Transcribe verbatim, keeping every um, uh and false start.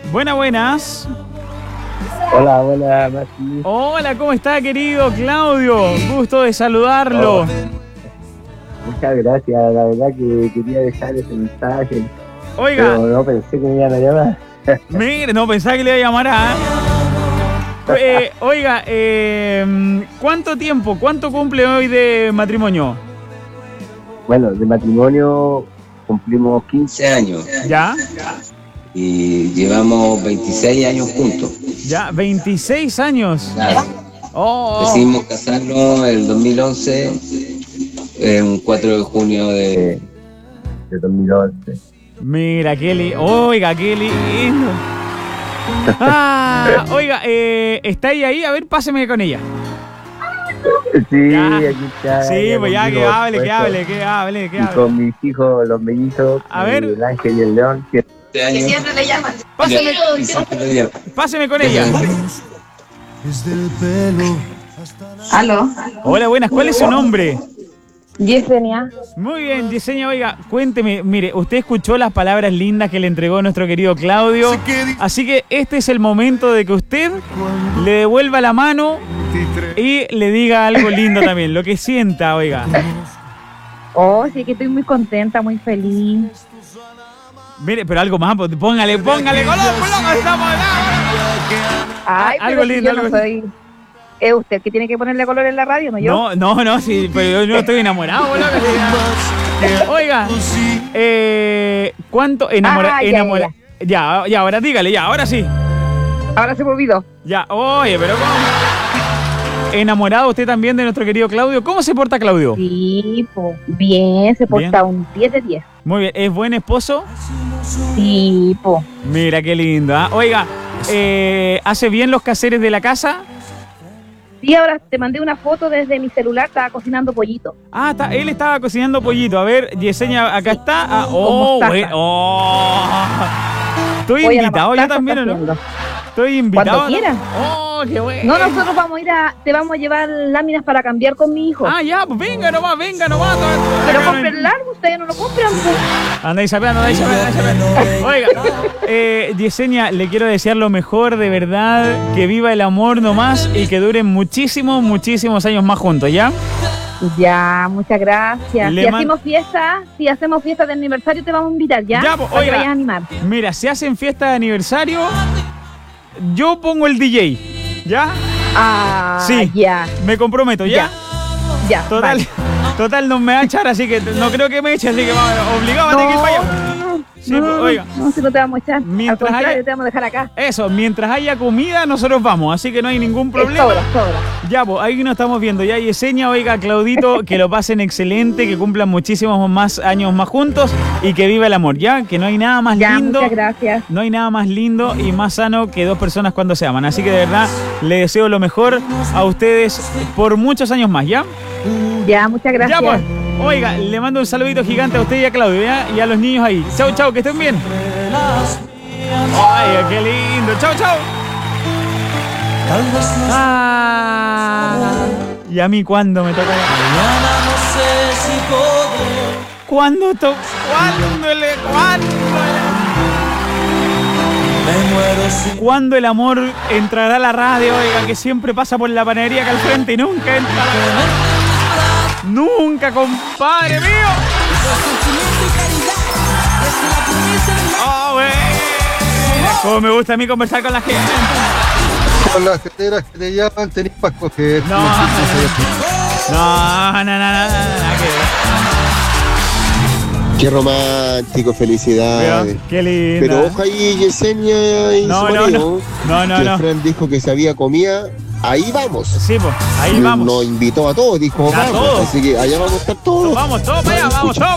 Buenas, buenas. Hola, hola, Mati. Hola, ¿cómo está, querido Claudio? Gusto de saludarlo. Oh, muchas gracias, la verdad que quería dejar ese mensaje. Oiga. Pero no pensé que me iban a llamar. Mire, no pensaba que le iba a llamar a... Eh, oiga, eh, ¿cuánto tiempo, cuánto cumple hoy de matrimonio? Bueno, de matrimonio cumplimos quince años. ¿Ya? Y llevamos veintiséis años juntos. Ya, veintiséis años. Claro. Oh. Decidimos casarnos el dos mil once, el cuatro de junio de, de dos mil once. Mira, qué lindo. Oiga, qué lindo. Ah, oiga, eh, ¿está ella ahí? A ver, páseme con ella. Sí, ya. Aquí está. Sí, pues ya, conmigo, que hable, que puesto. hable, que hable, que Y hable. con mis hijos, los mellizos, A ver. el ángel y el león. Que siempre le llaman. Páseme, páseme con ella. Aló. Hola, buenas, ¿cuál es su nombre? Yesenia. Muy bien, Yesenia, oiga, cuénteme, mire, usted escuchó las palabras lindas que le entregó nuestro querido Claudio, así que este es el momento de que usted le devuelva la mano y le diga algo lindo también, lo que sienta, oiga. Oh, sí que estoy muy contenta, muy feliz. Mire, pero algo más, pues, póngale, póngale, color, color, estamos acá. Ay, algo pero si lindo, yo no algo soy... ¿Es usted que tiene que ponerle color en la radio, no yo? No, no, no, sí, pero yo no estoy enamorado, boludo. Oiga, eh, ¿cuánto enamora, Ah, ya, enamora? Ya, ya, ahora dígale, ya, ahora sí. Ahora se me olvidó. Ya, oye, pero ¿cómo? ¿Enamorado usted también de nuestro querido Claudio? ¿Cómo se porta Claudio? Sí, po. Bien, se porta Bien. un diez de diez. Muy bien, ¿es buen esposo? Sí, po. Mira, qué lindo, ¿ah? Oiga, eh, ¿hace bien los quehaceres de la casa? Sí, ahora te mandé una foto desde mi celular, estaba cocinando pollito. Ah, está, él estaba cocinando pollito. A ver, Yesenia, acá está. Ah, Con oh, mostaza. bueno, oh. Estoy Voy a la invitado yo mostaza, también, ¿o está no? haciendo. Estoy invitado. Cuando quiera. Oh, qué bueno. No, nosotros vamos a ir a... Te vamos a llevar láminas para cambiar con mi hijo. Ah, ya, pues venga nomás, venga nomás. Pero compren largo, ustedes no lo compran. Pues. Andáis sapeando, andáis sapeando, andáis sapeando. Oiga, eh, Yesenia, le quiero desear lo mejor, de verdad, que viva el amor nomás y que duren muchísimos, muchísimos años más juntos, ¿ya? Ya, muchas gracias. Le Si man- hacemos fiesta, si hacemos fiesta de aniversario, te vamos a invitar, ¿ya? Ya, pues, Para que oiga. vayas a animar. Mira, si hacen fiesta de aniversario, yo pongo el D J, ¿ya? Ah, Sí. ya, Me comprometo, ¿ya? ya. Total, vale. total no me va a echar, así que no creo que me eche, así que vamos, obligado a tener que ir para allá. No, Sí, no, pues, no, oiga. no, si no te vamos a echar. Mientras Al contrario, haya- te vamos a dejar acá. Eso, mientras haya comida, nosotros vamos, así que no hay ningún Es problema. sobra, sobra. Ya, pues ahí nos estamos viendo. Ya, Yesenia, oiga, Claudito, que lo pasen excelente, que cumplan muchísimos más años más juntos y que viva el amor, ¿ya? Que no hay nada más Ya, lindo. muchas gracias. No hay nada más lindo y más sano que dos personas cuando se aman. Así que de verdad le deseo lo mejor a ustedes por muchos años más, ¿ya? Ya, muchas gracias. Ya, pues. Oiga, le mando un saludito gigante a usted y a Claudio, ¿ya? Y a los niños ahí. Chau, chau, que estén bien. Ay, qué lindo. Chau, chau. Ah, ¿y a mí cuándo me toca? ¿Cuándo to ¿Cuándo le cuándo le ¿Cuándo el amor entrará a la radio? Oiga, que siempre pasa por la panadería acá al frente y nunca entra a la radio. Nunca, compadre mío. Oh, güey. Como me gusta a mí conversar con la gente. Con las carteras que te llaman, tenés para escoger. No, no, no, no, no, no, no, Qué romántico, felicidades. qué lindo. Pero ojo ahí, Yesenia y No, su no, marido, no, no, que no. Fran dijo que se había comida. Ahí vamos. Sí, pues, ahí Nos vamos. invitó a todos, dijo A vamos. todos. Así que allá vamos a estar todos. Vamos todos para allá, vamos todos para